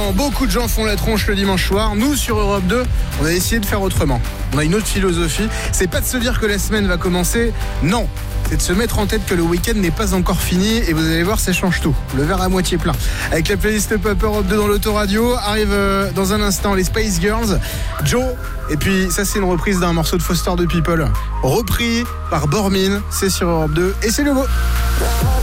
Évidemment, beaucoup de gens font la tronche le dimanche soir. Nous, sur Europe 2, on a essayé de faire autrement. On a une autre philosophie. C'est pas de se dire que la semaine va commencer. Non, c'est de se mettre en tête que le week-end n'est pas encore fini. Et vous allez voir, ça change tout. Le verre à moitié plein. Avec la playlist Pop Europe 2 dans l'autoradio, arrive dans un instant les Spice Girls, Joe. Et puis ça, c'est une reprise d'un morceau de Foster the People, repris par Bormin. C'est sur Europe 2 et c'est le beau.